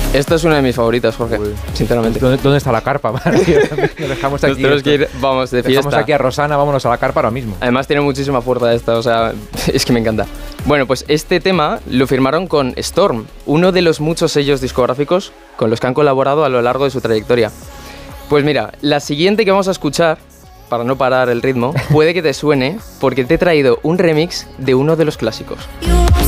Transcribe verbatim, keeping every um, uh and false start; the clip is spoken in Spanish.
Esta es una de mis favoritas, Jorge, Uy. sinceramente. ¿Dónde, ¿Dónde está la carpa? Nos dejamos aquí. Nos tenemos que ir, vamos, de fiesta. Dejamos aquí a Rosana, vámonos a la carpa ahora mismo. Además tiene muchísima fuerza esta, o sea, es que me encanta. Bueno, pues este tema lo firmaron con Storm, uno de los muchos sellos discográficos con los que han colaborado a lo largo de su trayectoria. Pues mira, la siguiente que vamos a escuchar, para no parar el ritmo, puede que te suene porque te he traído un remix de uno de los clásicos.